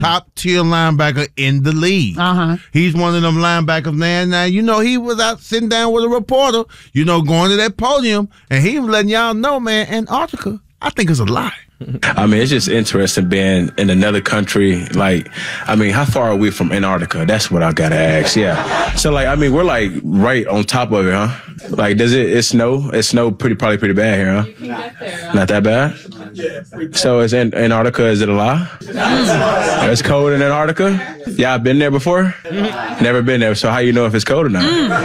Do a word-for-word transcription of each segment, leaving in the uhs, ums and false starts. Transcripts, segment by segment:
top tier linebacker in the league. Uh-huh. He's one of them linebackers, man. Now, you know, he was out sitting down with a reporter, you know, going to that podium, and he was letting y'all know, man, Antarctica, I think it's a lie. I mean, it's just interesting being in another country. Like, I mean, how far are we from Antarctica? That's what I gotta ask. Yeah. So, like, I mean, we're like right on top of it, huh? Like, does it? It snow? It snow pretty, probably pretty bad here, huh? You can get there, Not that bad. So, is in, Antarctica? Is it a lie? Mm. It's cold in Antarctica. Yeah, I've been there before. Mm-hmm. Never been there. So, how you know if it's cold or not?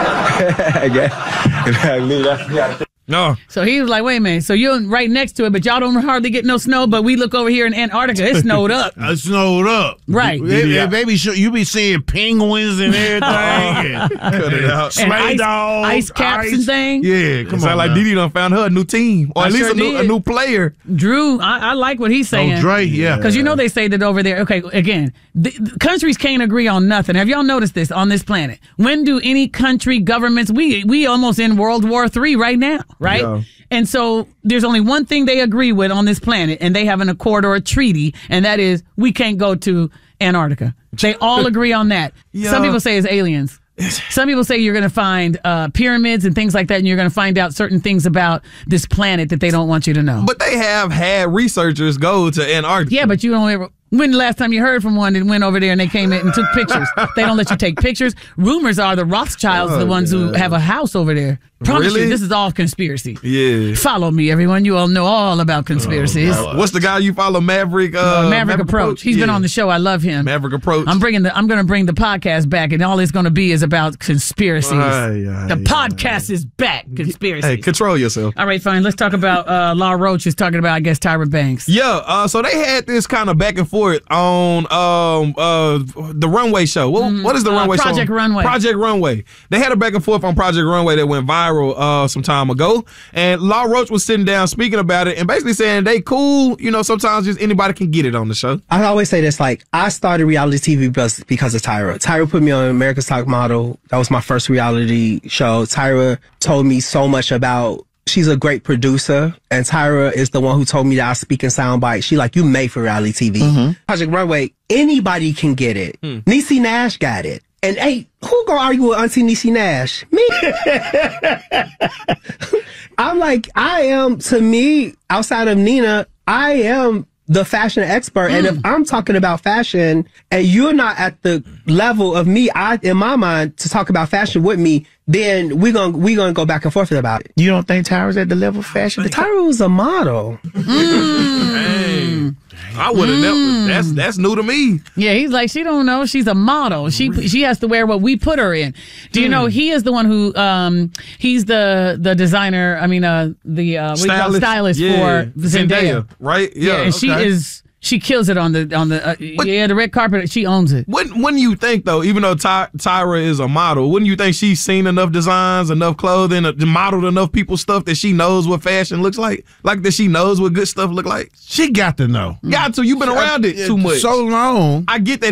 Mm. No. So he was like, wait a minute. So you're right next to it, but y'all don't hardly get no snow, but we look over here in Antarctica. It snowed up. It snowed up. Right. It, it, baby, you be seeing penguins and everything. and, Cut it out. Sleigh ice, dogs. ice caps ice. and things. Yeah, come Sound on. like now. Didi done found her a new team. Or I at least sure a, new, a did. new player. Drew, I, I like what he's saying. Oh, Dre, yeah. Because you know they say that over there, okay, again, the, the countries can't agree on nothing. Have y'all noticed this on this planet? When do any country, governments, we we almost in World War Three right now, right? Yeah. And so there's only one thing they agree with on this planet, and they have an accord or a treaty, and that is we can't go to Antarctica. They all agree on that. Yeah. Some people say it's aliens. Some people say you're going to find uh, pyramids and things like that, and you're going to find out certain things about this planet that they don't want you to know. But they have had researchers go to Antarctica. Yeah, but you don't ever. When the last time you heard from one that went over there and they came in and took pictures? They don't let you take pictures. Rumors are the Rothschilds are the ones who have a house over there. Promise Really? you, this is all conspiracy. Yeah. Follow me, everyone. You all know all about conspiracies. Oh, what's the guy you follow? Maverick. Uh, Uh, Maverick Approach. He's been Yeah. on the show. I love him. Maverick Approach. I'm bringing the. I'm going to bring the podcast back, and all it's going to be is about conspiracies. Aye, aye, the aye. podcast is back. Conspiracy. Hey, control yourself. All right, fine. Let's talk about uh, Law Roach is talking about, I guess, Tyra Banks. Yeah, uh, so they had this kind of back and forth on um, uh, the Runway show. What, what is the Uh, Runway show? Project Runway. Project Runway. They had a back and forth on Project Runway that went viral uh, some time ago. And Law Roach was sitting down speaking about it and basically saying they cool. You know, sometimes just anybody can get it on the show. I always say this, like, I started reality T V because, because of Tyra. Tyra put me on America's Top Model. That was my first reality show. Tyra told me so much about, she's a great producer, and Tyra is the one who told me that I speak in sound bites. She like, you made for reality T V. Mm-hmm. Project Runway, anybody can get it. Mm. Niecy Nash got it. And hey, who gonna argue with Auntie Niecy Nash? Me. I'm like, I am, to me, outside of Nina, I am the fashion expert. Mm. And if I'm talking about fashion and you're not at the level of me, I, in my mind, to talk about fashion with me, then we're going we gonna go back and forth about it. You don't think Tyra's at the level of fashion? Tyra was a model. Mm. I would have Mm. never. That's that's new to me. Yeah, he's like, she don't know. She's a model. She she has to wear what we put her in. Do you mm. know he is the one who um he's the the designer. I mean, uh the uh what do you call it? stylist yeah. for Zendaya. Zendaya, right? Yeah, yeah and okay. she is. She kills it on the on the uh, yeah the red carpet. She owns it. Wouldn't wouldn't you think though? Even though Ty, Tyra is a model, wouldn't you think she's seen enough designs, enough clothing, uh, modeled enough people's stuff that she knows what fashion looks like? Like that she knows what good stuff look like. She got to know. Got to. You've been around it too much. So long. I get that.